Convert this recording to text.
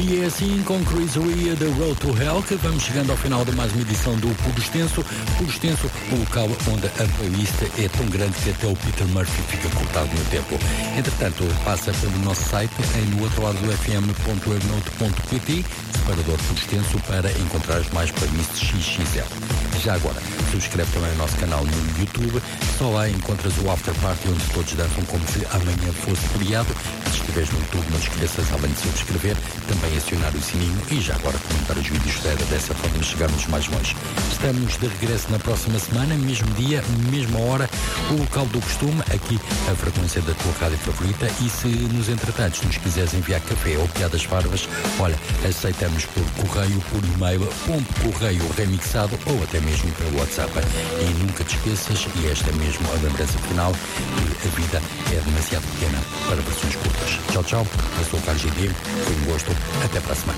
E é assim, com Chris Rea, The Road to Hell, que vamos chegando ao final de mais uma edição do Puro Extenso. Puro Extenso, o local onde a playlist é tão grande que até o Peter Murphy fica cortado no tempo. Entretanto, passa pelo nosso site em no outro lado do fm.evernote.pt, separador Puro Extenso, para encontrar mais playlists XXL. Já agora, subscreve também o nosso canal no YouTube. Só lá encontras o After Party, onde todos dançam como se amanhã fosse feriado. Se estiveres no YouTube, não esqueças, além de subscrever, também acionar o sininho e já agora comentar os vídeos. Dessa forma chegarmos mais longe. Estamos de regresso na próxima semana, mesmo dia, mesma hora, o local do costume, aqui a frequência da tua rádio favorita. E se nos entretantos nos quiseres enviar café ou piadas parvas, olha, aceitamos por correio, por e-mail, ponto correio remixado ou até mesmo pelo WhatsApp. E nunca te esqueças, e esta é mesmo a lembrança final, que a vida é demasiado pequena para versões curtas. Tchau, tchau. Eu sou o Carlos GD. Foi um gosto. Até para a semana.